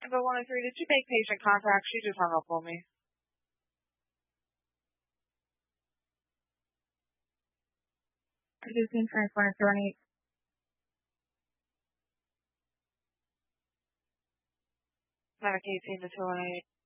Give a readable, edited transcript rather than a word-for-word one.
Echo 103, did you make patient contact? She just hung up on me. Producing transfer attorney. Medicaid team to 218.